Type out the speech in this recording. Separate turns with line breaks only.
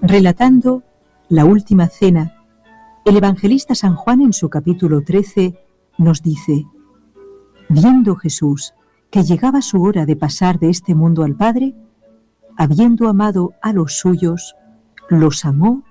Relatando la última cena, el evangelista San Juan en su capítulo 13 nos dice: viendo Jesús que llegaba su hora de pasar de este mundo al Padre, habiendo amado a los suyos, los amó